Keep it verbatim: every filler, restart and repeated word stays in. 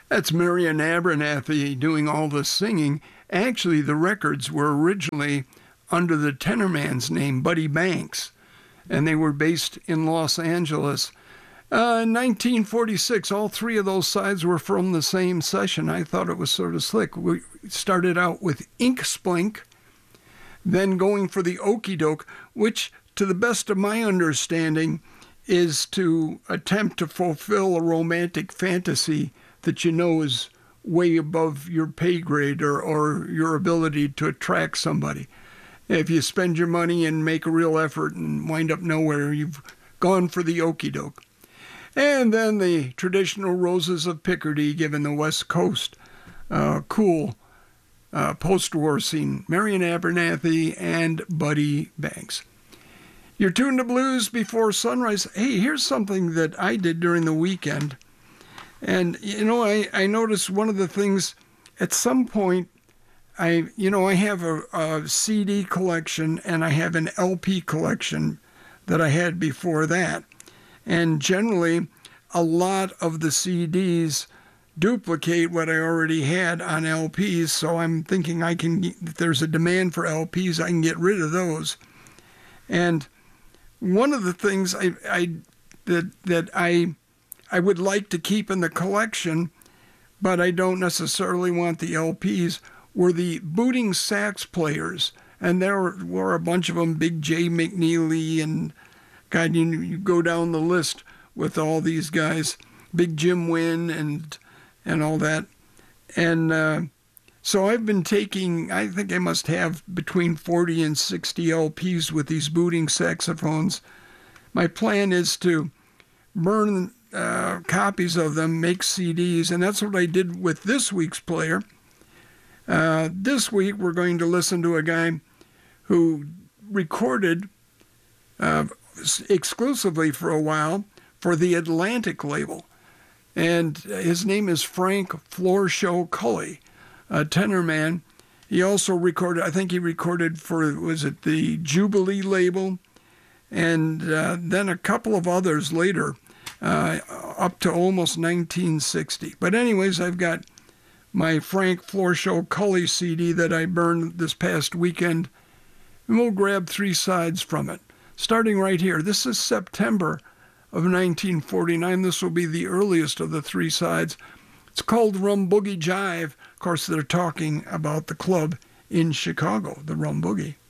That's Marian Abernathy doing all the singing. Actually, the records were originally under the tenor man's name, Buddy Banks, and they were based in Los Angeles. Uh, in nineteen forty-six, all three of those sides were from the same session. I thought it was sort of slick. We started out with Ink Splink, then going for the Okey Doke, which, to the best of my understanding, is to attempt to fulfill a romantic fantasy that you know is way above your pay grade or, or your ability to attract somebody. If you spend your money and make a real effort and wind up nowhere, you've gone for the Okey Doke. And then the traditional Roses of Picardy, given the West Coast uh, cool uh, post-war scene, Marian Abernathy and Buddy Banks. You're tuned to Blues Before Sunrise. Hey, here's something that I did during the weekend. And, you know, I, I noticed one of the things, at some point, I, you know, I have a, a C D collection and I have an L P collection that I had before that. And generally, a lot of the C Ds duplicate what I already had on L Ps. So I'm thinking I can, if there's a demand for L Ps, I can get rid of those. And one of the things I, I that that I I would like to keep in the collection, but I don't necessarily want the L Ps, were the booting sax players. And there were, were a bunch of them, Big J McNeely, and God, you, you go down the list with all these guys, Big Jim Wynn and and all that. And uh, so I've been taking, I think I must have between forty and sixty L Ps with these booting saxophones. My plan is to burn uh, copies of them, make C Ds, and that's what I did with this week's player. Uh, this week we're going to listen to a guy who recorded uh, exclusively for a while for the Atlantic label. And his name is Frank Florshow Cully, a tenor man. He also recorded, I think he recorded for, was it the Jubilee label? And uh, then a couple of others later, uh, up to almost nineteen sixty. But anyways, I've got my Frank Florshow Cully C D that I burned this past weekend, and we'll grab three sides from it. Starting right here, this is September of nineteen forty-nine. This will be the earliest of the three sides. It's called Rum Boogie Jive. Of course, they're talking about the club in Chicago, the Rum Boogie.